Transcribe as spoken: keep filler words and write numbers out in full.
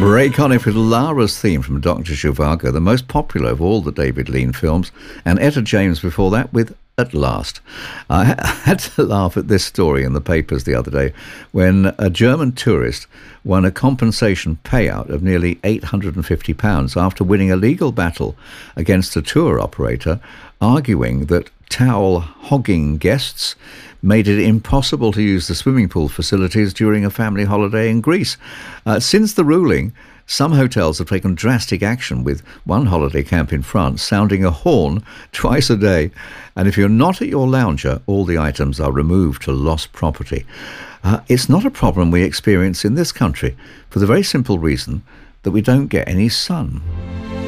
Ray Conniff with Lara's theme from Doctor Zhivago, the most popular of all the David Lean films, and Etta James before that with At Last. I had to laugh at this story in the papers the other day when a German tourist won a compensation payout of nearly eight hundred fifty pounds after winning a legal battle against a tour operator, arguing that towel-hogging guests made it impossible to use the swimming pool facilities during a family holiday in Greece. Uh, since the ruling, some hotels have taken drastic action, with one holiday camp in France sounding a horn twice a day. And if you're not at your lounger, all the items are removed to lost property. Uh, it's not a problem we experience in this country for the very simple reason that we don't get any sun.